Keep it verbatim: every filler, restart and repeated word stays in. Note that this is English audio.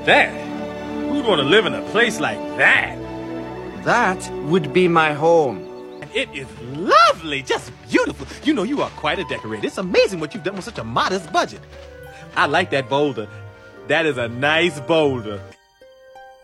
That? Who'd want to live in a place like that? That would be my home. It is lovely, just beautiful. You know, you are quite a decorator. It's amazing what you've done with such a modest budget. I like that boulder. That is a nice boulder.